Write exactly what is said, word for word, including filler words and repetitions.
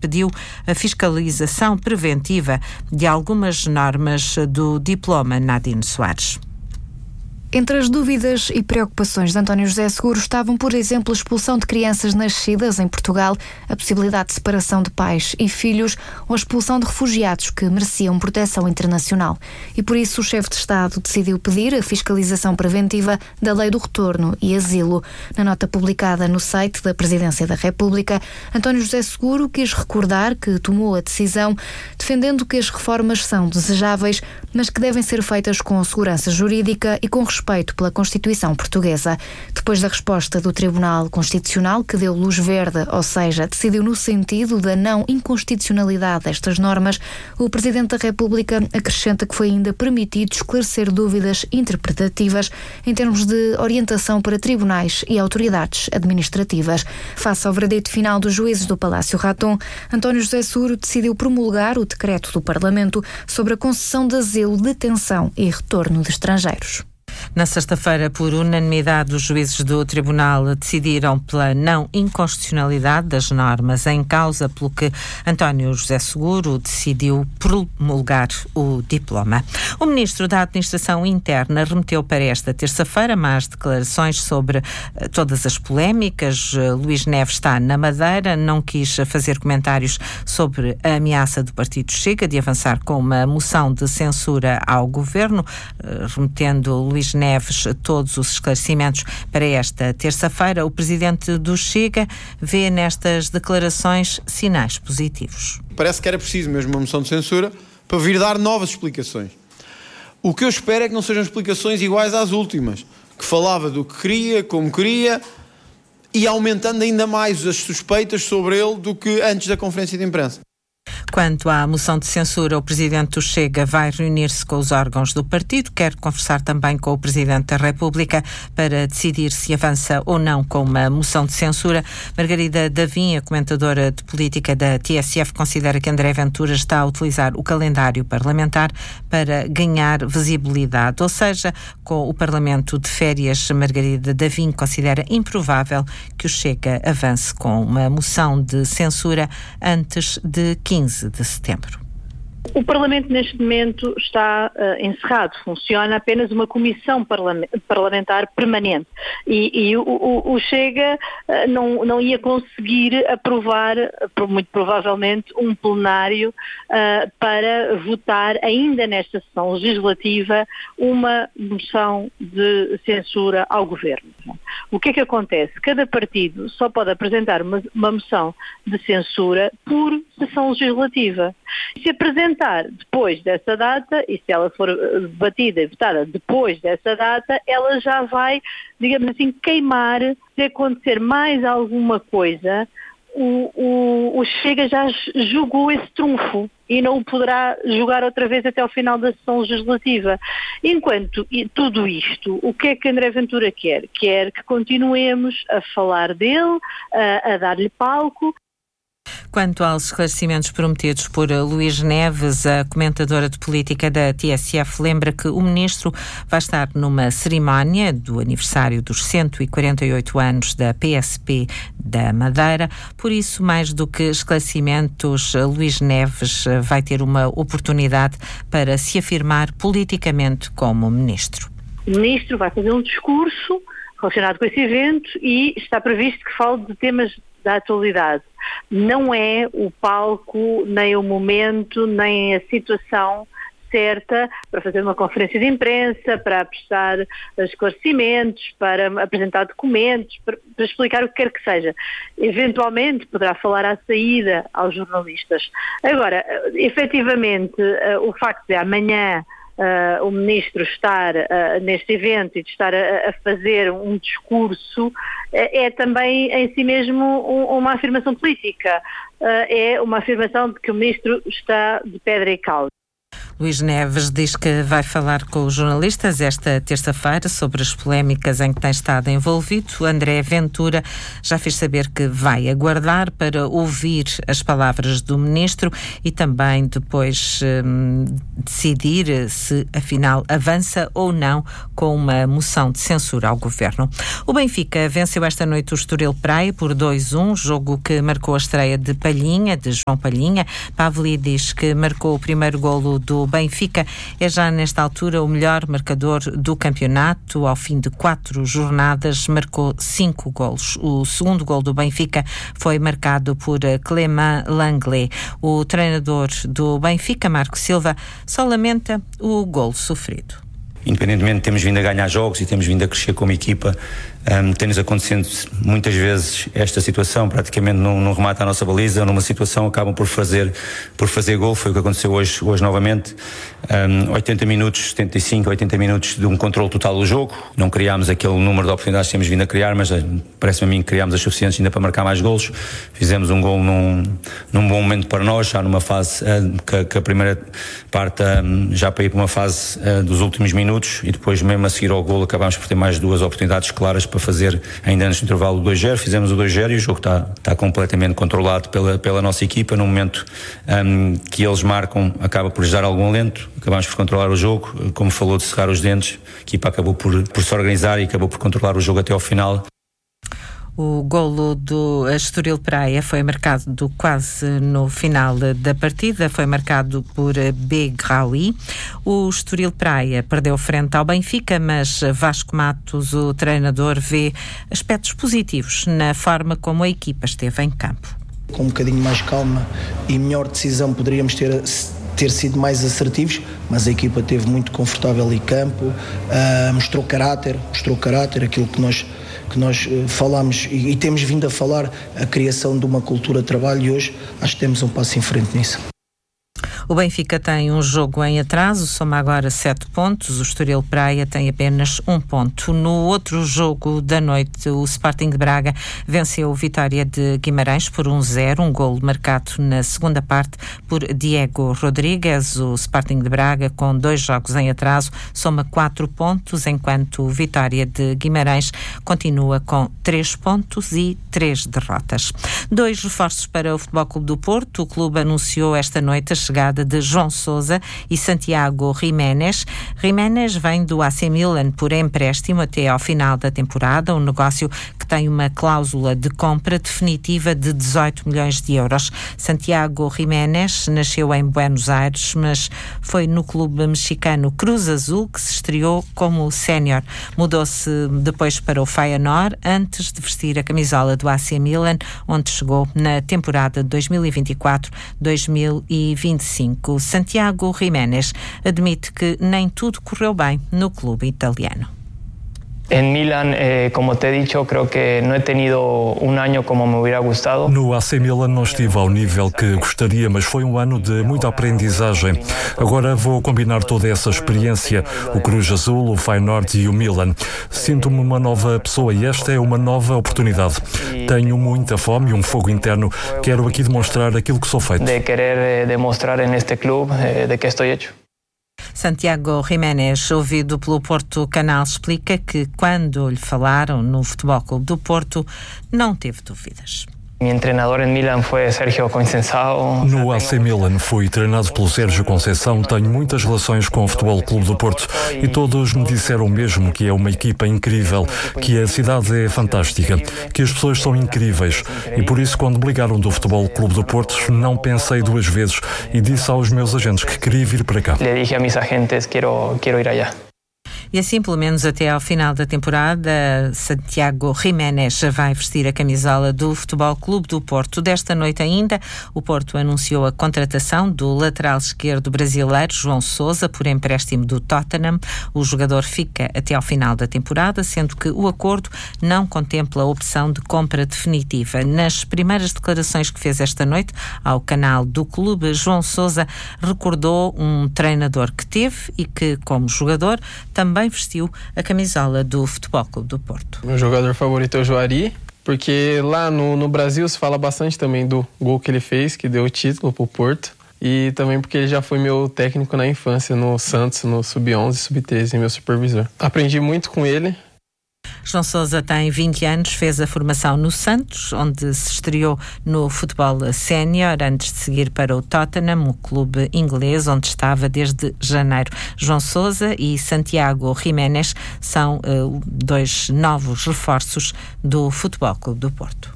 pediu a fiscalização preventiva de algumas normas do diploma Nadine Soares. Entre as dúvidas e preocupações de António José Seguro estavam, por exemplo, a expulsão de crianças nascidas em Portugal, a possibilidade de separação de pais e filhos ou a expulsão de refugiados que mereciam proteção internacional. E por isso o chefe de Estado decidiu pedir a fiscalização preventiva da Lei do Retorno e Asilo. Na nota publicada no site da Presidência da República, António José Seguro quis recordar que tomou a decisão defendendo que as reformas são desejáveis, mas que devem ser feitas com segurança jurídica e com respeito respeito pela Constituição portuguesa. Depois da resposta do Tribunal Constitucional, que deu luz verde, ou seja, decidiu no sentido da não inconstitucionalidade destas normas, o Presidente da República acrescenta que foi ainda permitido esclarecer dúvidas interpretativas em termos de orientação para tribunais e autoridades administrativas. Face ao veredito final dos juízes do Palácio Raton, António José Seguro decidiu promulgar o decreto do Parlamento sobre a concessão de asilo, detenção e retorno de estrangeiros. Na sexta-feira, por unanimidade, os juízes do Tribunal decidiram pela não inconstitucionalidade das normas em causa, pelo que António José Seguro decidiu promulgar o diploma. O Ministro da Administração Interna remeteu para esta terça-feira mais declarações sobre uh, todas as polémicas. Uh, Luís Neves está na Madeira, não quis fazer comentários sobre a ameaça do Partido Chega de avançar com uma moção de censura ao Governo, uh, remetendo Luís Neves todos os esclarecimentos para esta terça-feira. O presidente do Chega vê nestas declarações sinais positivos. Parece que era preciso mesmo uma moção de censura para vir dar novas explicações. O que eu espero é que não sejam explicações iguais às últimas, que falava do que queria, como queria, e aumentando ainda mais as suspeitas sobre ele do que antes da conferência de imprensa. Quanto à moção de censura, o presidente do Chega vai reunir-se com os órgãos do partido, quer conversar também com o presidente da República para decidir se avança ou não com uma moção de censura. Margarida Davim, a comentadora de política da T S F, considera que André Ventura está a utilizar o calendário parlamentar para ganhar visibilidade, ou seja, com o Parlamento de férias. Margarida Davim considera improvável que o Chega avance com uma moção de censura antes de quinze de setembro. O Parlamento neste momento está uh, encerrado, funciona apenas uma comissão parlament- parlamentar permanente e, e o, o, o Chega uh, não, não ia conseguir aprovar, uh, muito provavelmente, um plenário uh, para votar ainda nesta sessão legislativa uma moção de censura ao Governo. O que é que acontece? Cada partido só pode apresentar uma, uma moção de censura por sessão legislativa. Se apresentar depois dessa data, e se ela for debatida e votada depois dessa data, ela já vai, digamos assim, queimar. Se acontecer mais alguma coisa, o, o, o Chega já jogou esse trunfo e não o poderá jogar outra vez até ao final da sessão legislativa. Enquanto tudo isto, o que é que André Ventura quer? Quer que continuemos a falar dele, a, a dar-lhe palco. Quanto aos esclarecimentos prometidos por Luís Neves, a comentadora de política da T S F lembra que o ministro vai estar numa cerimónia do aniversário dos cento e quarenta e oito anos da P S P da Madeira. Por isso, mais do que esclarecimentos, Luís Neves vai ter uma oportunidade para se afirmar politicamente como ministro. O ministro vai fazer um discurso relacionado com esse evento e está previsto que fale de temas da atualidade. Não é o palco, nem o momento, nem a situação certa para fazer uma conferência de imprensa, para prestar esclarecimentos, para apresentar documentos, para, para explicar o que quer que seja. Eventualmente poderá falar à saída aos jornalistas. Agora, efetivamente, o facto de amanhã Uh, o ministro estar uh, neste evento e de estar a, a fazer um discurso uh, é também em si mesmo um, uma afirmação política. Uh, é uma afirmação de que o ministro está de pedra e cal. Luís Neves diz que vai falar com os jornalistas esta terça-feira sobre as polémicas em que tem estado envolvido. André Ventura já fez saber que vai aguardar para ouvir as palavras do ministro e também depois hum, decidir se afinal avança ou não com uma moção de censura ao governo. O Benfica venceu esta noite o Estoril Praia por dois a um, jogo que marcou a estreia de Palhinha, de João Palhinha. Pavlidis, que marcou o primeiro golo do Benfica, é já nesta altura o melhor marcador do campeonato. Ao fim de quatro jornadas, marcou cinco golos. O segundo golo do Benfica foi marcado por Clément Langlais. O treinador do Benfica, Marco Silva, só lamenta o golo sofrido. Independentemente de termos vindo a ganhar jogos e temos vindo a crescer como equipa, um, tem-nos acontecendo muitas vezes esta situação, praticamente num, num remate à nossa baliza, numa situação acabam por fazer, por fazer gol. Foi o que aconteceu hoje, hoje novamente. Um, oitenta minutos, setenta e cinco, oitenta minutos de um controle total do jogo. Não criámos aquele número de oportunidades que temos vindo a criar, mas parece-me a mim que criámos as suficientes ainda para marcar mais golos. Fizemos um gol num, num bom momento para nós, já numa fase uh, que, que a primeira parte uh, já para ir para uma fase uh, dos últimos minutos, e depois mesmo a seguir ao golo acabámos por ter mais duas oportunidades claras para fazer ainda antes do intervalo do dois a zero. Fizemos o dois a zero e o jogo está, está completamente controlado pela, pela nossa equipa. No momento um, que eles marcam, acaba por lhes dar algum alento, acabámos por controlar o jogo. Como falou de cerrar os dentes, a equipa acabou por, por se organizar e acabou por controlar o jogo até ao final. O golo do Estoril Praia foi marcado quase no final da partida, foi marcado por Begraoui. O Estoril Praia perdeu frente ao Benfica, mas Vasco Matos, o treinador, vê aspectos positivos na forma como a equipa esteve em campo. Com um bocadinho mais calma e melhor decisão poderíamos ter ter sido mais assertivos, mas a equipa esteve muito confortável em campo, uh, mostrou caráter, mostrou caráter, aquilo que nós, que nós uh, falámos e, e temos vindo a falar, a criação de uma cultura de trabalho, e hoje acho que temos um passo em frente nisso. O Benfica tem um jogo em atraso, soma agora sete pontos. O Estoril Praia tem apenas um ponto. No outro jogo da noite, o Sporting de Braga venceu o Vitória de Guimarães por um a zero, um golo marcado na segunda parte por Diego Rodrigues. O Sporting de Braga, com dois jogos em atraso, soma quatro pontos, enquanto o Vitória de Guimarães continua com três pontos e três derrotas. Dois reforços para o Futebol Clube do Porto. O clube anunciou esta noite a chegada de João Sousa e Santiago Jiménez. Jiménez vem do A C Milan por empréstimo até ao final da temporada, um negócio que tem uma cláusula de compra definitiva de dezoito milhões de euros. Santiago Jiménez nasceu em Buenos Aires, mas foi no clube mexicano Cruz Azul que se estreou como sénior. Mudou-se depois para o Feyenoord antes de vestir a camisola do A C Milan, onde chegou na temporada de dois mil e vinte e quatro dois mil e vinte e cinco. Santiago Jiménez admite que nem tudo correu bem no clube italiano. En Milan, eh, como te he dicho, creo que no he tenido un año como me hubiera gustado. No A C Milan não estive ao nível que gostaria, mas foi um ano de muita aprendizagem. Agora vou combinar toda essa experiência, o Cruz Azul, o Feyenoord e o Milan. Sinto-me uma nova pessoa e esta é uma nova oportunidade. Tenho muita fome e um fogo interno. Quero aqui demonstrar aquilo que sou feito. De querer demonstrar neste clube de que estou hecho. Santiago Jiménez, ouvido pelo Porto Canal, explica que quando lhe falaram no Futebol Clube do Porto, não teve dúvidas. Meu treinador em Milan foi Sérgio Conceição. No A C Milan fui treinado pelo Sérgio Conceição. Tenho muitas relações com o Futebol Clube do Porto e todos me disseram mesmo que é uma equipa incrível, que a cidade é fantástica, que as pessoas são incríveis, e por isso quando me ligaram do Futebol Clube do Porto não pensei duas vezes e disse aos meus agentes que queria vir para cá. Le dije a mis agentes quero quero ir allá. E assim, pelo menos até ao final da temporada, Santiago Jiménez vai vestir a camisola do Futebol Clube do Porto. Desta noite ainda, o Porto anunciou a contratação do lateral esquerdo brasileiro João Sousa por empréstimo do Tottenham. O jogador fica até ao final da temporada, sendo que o acordo não contempla a opção de compra definitiva. Nas primeiras declarações que fez esta noite ao canal do clube, João Sousa recordou um treinador que teve e que, como jogador, também vestiu a camisola do Futebol Clube do Porto. Meu jogador favorito é o Juari, porque lá no, no Brasil se fala bastante também do gol que ele fez, que deu o título para o Porto. e também porque ele já foi meu técnico na infância, no Santos, no sub onze, sub treze, meu supervisor. Aprendi muito com ele. João Sousa tem vinte anos, fez a formação no Santos, onde se estreou no futebol sénior, antes de seguir para o Tottenham, o clube inglês, onde estava desde janeiro. João Sousa e Santiago Jiménez são uh, dois novos reforços do Futebol Clube do Porto.